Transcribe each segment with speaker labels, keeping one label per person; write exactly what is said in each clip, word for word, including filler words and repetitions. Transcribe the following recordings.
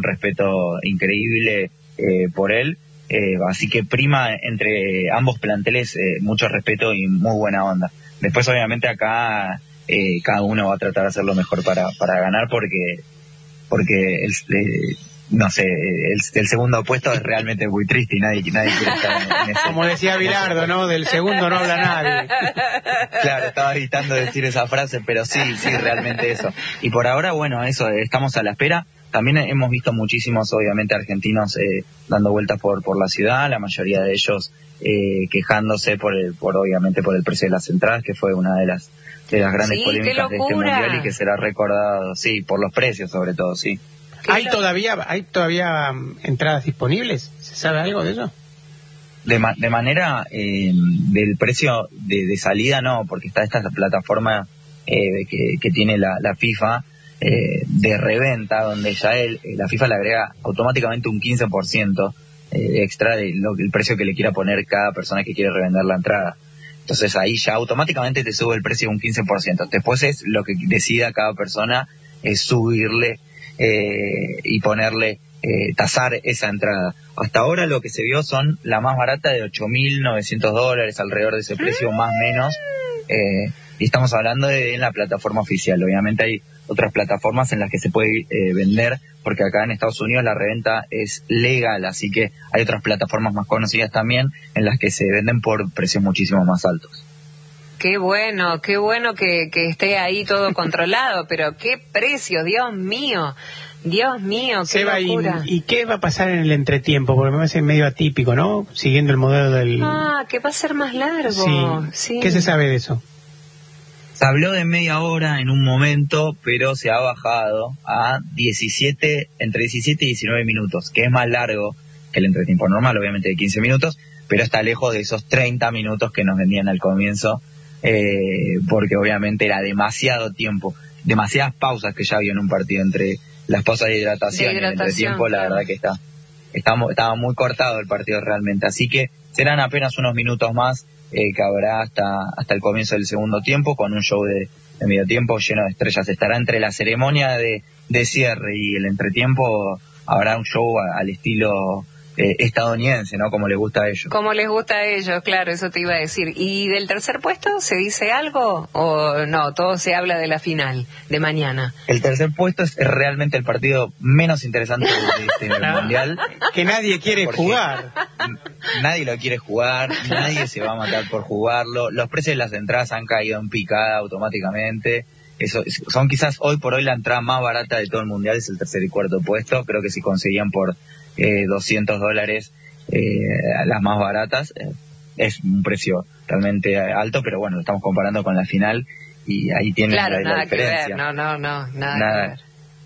Speaker 1: respeto increíble eh, por él, eh, así que prima entre ambos planteles eh, mucho respeto y muy buena onda. Después obviamente acá eh, cada uno va a tratar de hacer lo mejor para, para ganar porque, porque el, eh, no sé, el, el segundo puesto es realmente muy triste y nadie, nadie quiere estar en, en eso.
Speaker 2: Como decía Bilardo, ¿no? Del segundo no habla nadie.
Speaker 1: Claro, estaba evitando decir esa frase, pero sí, sí, realmente eso. Y por ahora, bueno, eso, estamos a la espera. También hemos visto muchísimos, obviamente, argentinos eh, dando vueltas por por la ciudad, la mayoría de ellos eh, quejándose por el, por obviamente por el precio de las entradas, que fue una de las de las grandes
Speaker 3: sí,
Speaker 1: polémicas de este mundial y que será recordado, sí, por los precios sobre todo, sí.
Speaker 2: ¿Hay todavía hay todavía um, entradas disponibles? ¿Se sabe algo de eso?
Speaker 1: De, ma de manera eh, del precio de, de salida no, porque está esta plataforma eh, que, que tiene la, la FIFA eh, de reventa, donde ya él, la FIFA le agrega automáticamente un quince por ciento eh, extra de lo, el precio que le quiera poner cada persona que quiere revender la entrada. Entonces ahí ya automáticamente te sube el precio un quince por ciento. Después es lo que decida cada persona, es subirle eh, y ponerle, eh, tasar esa entrada. Hasta ahora lo que se vio son la más barata de ocho mil novecientos dólares, alrededor de ese precio, más o menos. Eh, y estamos hablando de en la plataforma oficial. Obviamente hay otras plataformas en las que se puede eh, vender, porque acá en Estados Unidos la reventa es legal, así que hay otras plataformas más conocidas también en las que se venden por precios muchísimo más altos.
Speaker 3: Qué bueno, qué bueno que, que esté ahí todo controlado, pero qué precio, Dios mío, Dios mío, qué
Speaker 2: Seba,
Speaker 3: locura.
Speaker 2: ¿y, ¿y qué va a pasar en el entretiempo? Porque me parece medio atípico, ¿no? Siguiendo el modelo del...
Speaker 3: Ah, que va a ser más largo.
Speaker 2: Sí.
Speaker 3: Sí.
Speaker 2: ¿Qué se sabe de eso?
Speaker 1: Se habló de media hora en un momento, pero se ha bajado a diecisiete, entre diecisiete y diecinueve minutos, que es más largo que el entretiempo normal, obviamente de quince minutos, pero está lejos de esos treinta minutos que nos vendían al comienzo, eh, porque obviamente era demasiado tiempo, demasiadas pausas que ya había en un partido entre las pausas de hidratación,
Speaker 3: de hidratación
Speaker 1: y el entretiempo, la verdad que está, está, estaba muy cortado el partido realmente, así que serán apenas unos minutos más eh, que habrá hasta hasta el comienzo del segundo tiempo, con un show de, de medio tiempo lleno de estrellas. Estará entre la ceremonia de, de cierre y el entretiempo, habrá un show a, al estilo eh, estadounidense, ¿no? Como les gusta a ellos.
Speaker 3: Como les gusta a ellos, claro, eso te iba a decir. ¿Y del tercer puesto se dice algo o no? Todo se habla de la final, de mañana.
Speaker 1: El tercer puesto es realmente el partido menos interesante de este mundial.
Speaker 2: Que nadie quiere jugar.
Speaker 1: Nadie lo quiere jugar, nadie se va a matar por jugarlo. Los precios de las entradas han caído en picada automáticamente. Eso, son quizás hoy por hoy la entrada más barata de todo el mundial, es el tercer y cuarto puesto. Creo que si conseguían por eh, doscientos dólares eh, las más baratas, eh, es un precio realmente alto, pero bueno, lo estamos comparando con la final y ahí tiene
Speaker 3: claro,
Speaker 1: la,
Speaker 3: nada
Speaker 1: la diferencia.
Speaker 3: Que ver. No, no, no, nada,
Speaker 1: nada
Speaker 3: que ver.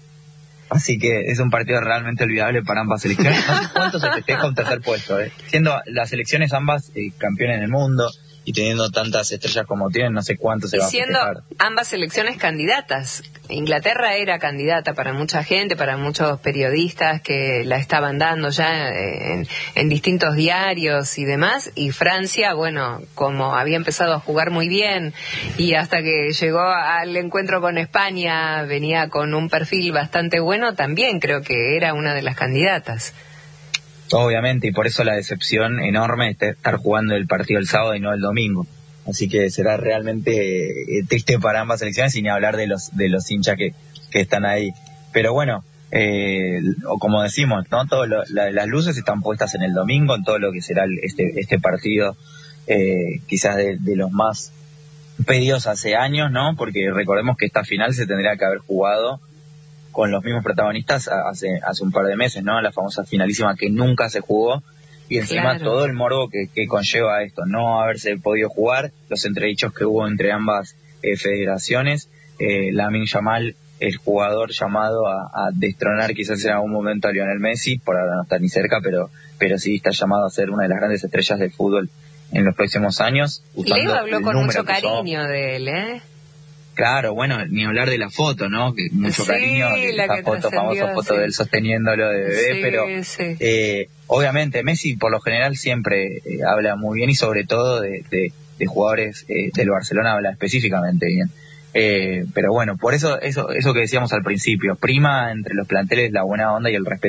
Speaker 1: Así que es un partido realmente olvidable para ambas selecciones. No sé cuánto se festeja un tercer puesto, ¿eh? Siendo las selecciones ambas eh, campeones del mundo y teniendo tantas estrellas como tienen, no sé cuánto se
Speaker 3: y
Speaker 1: va a
Speaker 3: siendo
Speaker 1: festejar.
Speaker 3: ambas selecciones candidatas. Inglaterra era candidata para mucha gente, para muchos periodistas que la estaban dando ya en, en distintos diarios y demás, y Francia, bueno, como había empezado a jugar muy bien y hasta que llegó al encuentro con España venía con un perfil bastante bueno, también creo que era una de las candidatas.
Speaker 1: Obviamente, y por eso la decepción enorme es estar jugando el partido el sábado y no el domingo. Así que será realmente eh, triste para ambas selecciones, y ni hablar de los de los hinchas que, que están ahí. Pero bueno, eh, o como decimos, ¿no? Todo lo, la, las luces están puestas en el domingo, en todo lo que será el, este este partido, eh, quizás de, de los más pedidos hace años, ¿no? Porque recordemos que esta final se tendría que haber jugado con los mismos protagonistas hace hace un par de meses, ¿no? La famosa finalísima que nunca se jugó, y encima
Speaker 3: claro.
Speaker 1: todo el morbo que, que conlleva esto, no haberse podido jugar, los entredichos que hubo entre ambas eh, federaciones, eh, Lamine Yamal, el jugador llamado a, a destronar quizás en algún momento a Lionel Messi, por ahora no está ni cerca, pero pero sí está llamado a ser una de las grandes estrellas del fútbol en los próximos años.
Speaker 3: Leo habló con mucho cariño de él, ¿eh?
Speaker 1: Claro, bueno, ni hablar de la foto, ¿no? Que mucho
Speaker 3: sí,
Speaker 1: cariño, que
Speaker 3: la
Speaker 1: esa
Speaker 3: que
Speaker 1: foto, famosa foto
Speaker 3: sí.
Speaker 1: de él sosteniéndolo de bebé,
Speaker 3: sí,
Speaker 1: pero
Speaker 3: sí.
Speaker 1: Eh, obviamente Messi por lo general siempre eh, habla muy bien, y sobre todo de, de, de jugadores eh, del Barcelona habla específicamente bien. Eh, pero bueno, por eso, eso, eso que decíamos al principio, prima entre los planteles la buena onda y el respeto.